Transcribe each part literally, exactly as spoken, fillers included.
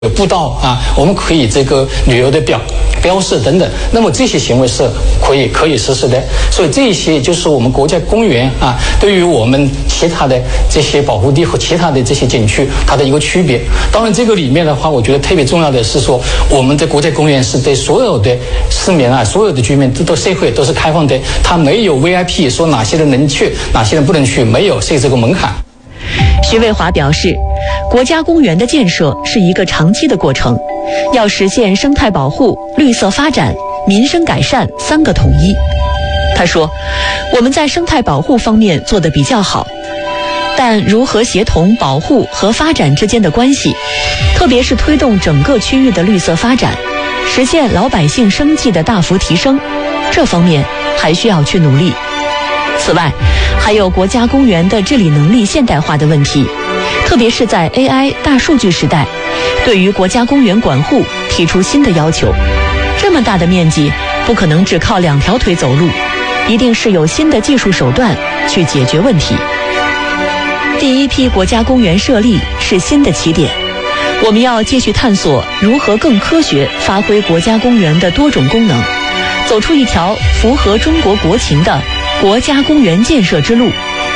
有步道啊，我们可以这个旅游的标标示等等，那么这些行为是可以可以实施的。所以这些就是我们国家公园啊，对于我们其他的这些保护地和其他的这些景区它的一个区别。当然，这个里面的话，我觉得特别重要的是说，我们的国家公园是对所有的市民啊，所有的居民都都社会都是开放的，它没有 V I P 说哪些人能去，哪些人不能去，没有设这个门槛。 徐卫华表示，国家公园的建设是一个长期的过程，要实现生态保护、绿色发展、民生改善三个统一。他说，我们在生态保护方面做得比较好，但如何协同保护和发展之间的关系，特别是推动整个区域的绿色发展，实现老百姓生计的大幅提升，这方面还需要去努力。此外，还有国家公园的治理能力现代化的问题，特别是在 A I 大数据时代，对于国家公园管护提出新的要求。这么大的面积，不可能只靠两条腿走路，一定是有新的技术手段去解决问题。第一批国家公园设立是新的起点，我们要继续探索如何更科学发挥国家公园的多种功能，走出一条符合中国国情的国家公园建设之路，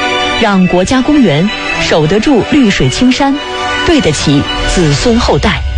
让国家公园守得住绿水青山，对得起子孙后代。